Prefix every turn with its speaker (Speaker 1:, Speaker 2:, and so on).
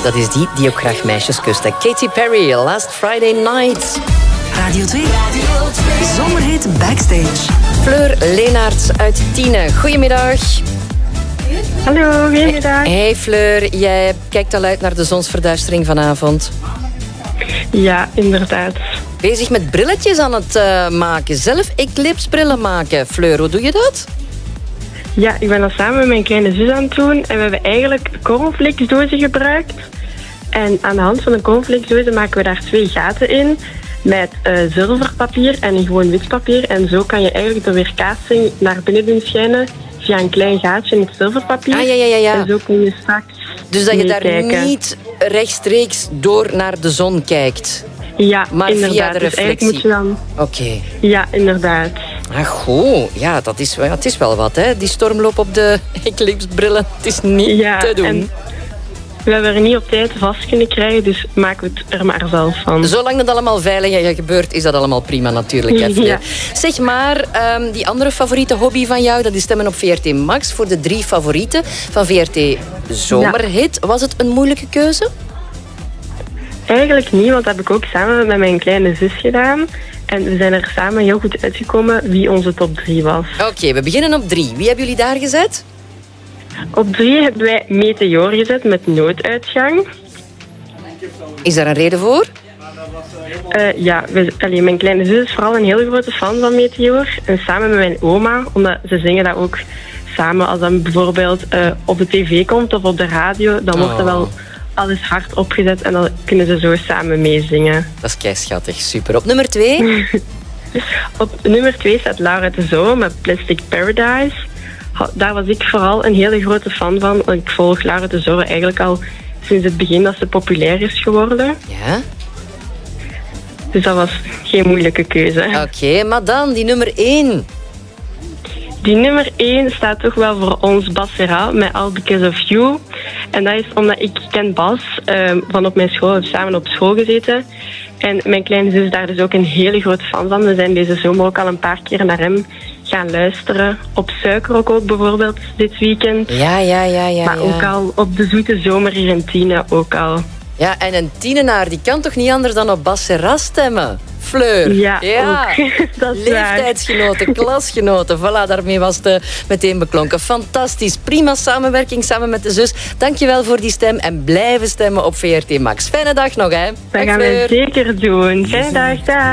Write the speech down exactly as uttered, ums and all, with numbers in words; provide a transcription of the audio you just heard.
Speaker 1: dat is die die ook graag meisjes kust. Katy Perry, Last Friday Night.
Speaker 2: Radio twee. Zomerhit Backstage.
Speaker 1: Fleur Leenaerts uit Tiene. Goedemiddag.
Speaker 3: Hallo, goedemiddag.
Speaker 1: Hey Fleur, jij kijkt al uit naar de zonsverduistering vanavond.
Speaker 3: Ja, inderdaad.
Speaker 1: Bezig met brilletjes aan het uh, maken. Zelf eclipsebrillen maken. Fleur, hoe doe je dat?
Speaker 3: Ja, ik ben dat samen met mijn kleine zus aan het doen. En we hebben eigenlijk cornflakesdozen gebruikt. En aan de hand van de cornflakesdozen maken we daar twee gaten in. Met uh, zilverpapier en een gewoon wit papier. En zo kan je eigenlijk de weerkaatsing naar binnen doen schijnen via een klein gaatje in het zilverpapier.
Speaker 1: Ah, ja, ja, ja, ja.
Speaker 3: En zo kun je straks
Speaker 1: Dus dat je daar
Speaker 3: meekijken.
Speaker 1: niet rechtstreeks door naar de zon kijkt.
Speaker 3: Ja,
Speaker 1: maar
Speaker 3: inderdaad.
Speaker 1: via de
Speaker 3: Dus eigenlijk
Speaker 1: reflectie.
Speaker 3: moet je dan...
Speaker 1: Oké. Okay.
Speaker 3: Ja, inderdaad.
Speaker 1: Ah, goed. Ja, dat is, wel, het is wel wat, hè. Die stormloop op de eclipsebrillen. Het is niet
Speaker 3: ja,
Speaker 1: te doen.
Speaker 3: En we hebben er niet op tijd vast kunnen krijgen, dus maken we het er maar zelf van.
Speaker 1: Zolang dat allemaal veilig gebeurt, is dat allemaal prima natuurlijk. Hè,
Speaker 3: ja.
Speaker 1: Zeg maar, um, die andere favoriete hobby van jou, dat is stemmen op V R T Max voor de drie favorieten van V R T Zomerhit. Ja. Was het een moeilijke keuze?
Speaker 3: Eigenlijk niet, want dat heb ik ook samen met mijn kleine zus gedaan. En we zijn er samen heel goed uitgekomen wie onze top drie was.
Speaker 1: Oké, okay, we beginnen op drie. Wie hebben jullie daar gezet?
Speaker 3: Op drie hebben wij Meteor gezet met nooduitgang.
Speaker 1: Is daar een reden voor?
Speaker 3: Uh, ja, we, allee, mijn kleine zus is vooral een heel grote fan van Meteor. En samen met mijn oma, omdat ze zingen dat ook samen. Als dat bijvoorbeeld uh, op de tv komt of op de radio, dan wordt dat wel alles hard opgezet en dan kunnen ze zo samen meezingen.
Speaker 1: Dat is keischattig, super. Op nummer twee?
Speaker 3: Op nummer twee staat Laura de Zo met Plastic Paradise. Daar was ik vooral een hele grote fan van. Ik volg Laura de Zo eigenlijk al sinds het begin dat ze populair is geworden.
Speaker 1: Ja.
Speaker 3: Dus dat was geen moeilijke keuze.
Speaker 1: Oké, okay, maar dan die nummer één.
Speaker 3: Die nummer één staat toch wel voor ons Bas Serra met All Because of You. En dat is omdat ik ken Bas uh, van op mijn school. We hebben samen op school gezeten. En mijn kleine zus is daar dus ook een hele grote fan van. We zijn deze zomer ook al een paar keer naar hem gaan luisteren. Op Suikerok ook bijvoorbeeld dit weekend.
Speaker 1: Ja, ja, ja. ja
Speaker 3: maar
Speaker 1: ja.
Speaker 3: ook al op de zoete zomer hier in Tiene ook al.
Speaker 1: Ja, en een tienenaar die kan toch niet anders dan op Bas Serra stemmen? Fleur.
Speaker 3: Ja,
Speaker 1: ja.
Speaker 3: ook. Dat is
Speaker 1: leeftijdsgenoten, klasgenoten. Voilà, daarmee was het meteen beklonken. Fantastisch. Prima samenwerking samen met de zus. Dankjewel voor die stem en blijven stemmen op V R T Max. Fijne dag nog, hè.
Speaker 3: Dat gaan we zeker doen. Fijne dag, dag.